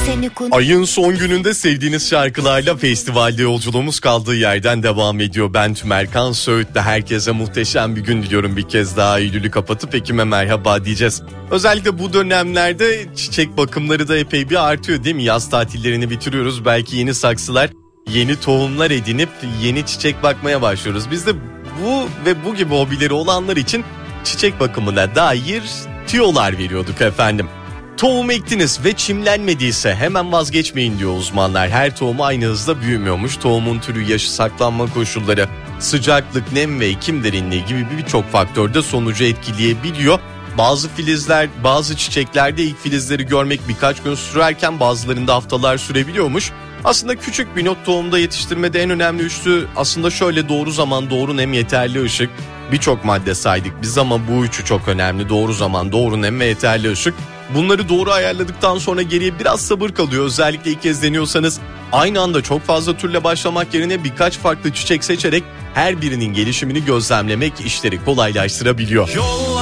Ayın son gününde sevdiğiniz şarkılarla festivalde yolculuğumuz kaldığı yerden devam ediyor. Ben Tümerkan Söğüt'le herkese muhteşem bir gün diliyorum. Bir kez daha Eylül'ü kapatıp Ekim'e merhaba diyeceğiz. Özellikle bu dönemlerde çiçek bakımları da epey bir artıyor değil mi? Yaz tatillerini bitiriyoruz. Belki yeni saksılar, yeni tohumlar edinip yeni çiçek bakmaya başlıyoruz. Biz de bu gibi hobileri olanlar için çiçek bakımına dair tüyolar veriyorduk efendim. Tohum ektiniz ve çimlenmediyse hemen vazgeçmeyin diyor uzmanlar. Her tohum aynı hızda büyümüyormuş. Tohumun türü, yaşı, saklanma koşulları, sıcaklık, nem ve ekim derinliği gibi birçok faktör de sonucu etkileyebiliyor. Bazı filizler, bazı çiçeklerde ilk filizleri görmek birkaç gün sürerken bazılarında haftalar sürebiliyormuş. Aslında küçük bir not tohumda yetiştirmede en önemli üçlü aslında şöyle: doğru zaman, doğru nem, yeterli ışık. Birçok madde saydık biz ama bu üçü çok önemli. Doğru zaman, doğru nem ve yeterli ışık. Bunları doğru ayarladıktan sonra geriye biraz sabır kalıyor. Özellikle ilk kez deniyorsanız aynı anda çok fazla türle başlamak yerine birkaç farklı çiçek seçerek her birinin gelişimini gözlemlemek işleri kolaylaştırabiliyor.